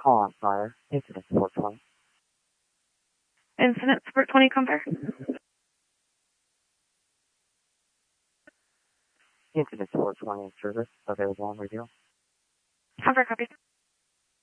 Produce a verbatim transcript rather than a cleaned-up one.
Call on fire. Incident four twenty. Incident support twenty, Comfort. Incident four twenty in service. Available on radio. Comfort, copy.